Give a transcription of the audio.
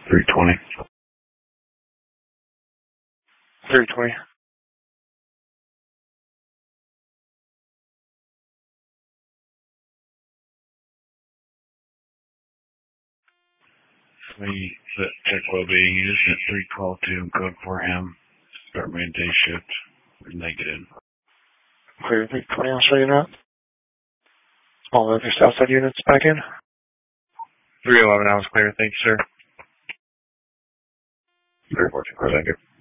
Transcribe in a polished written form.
320. 320. The check well-being is at 312-2, code 4M. Start my day shift. Negative. Clear 320, I'll show you that. All other Southside units back in. 311, I was clear. Thank you, sir. 314, thank you.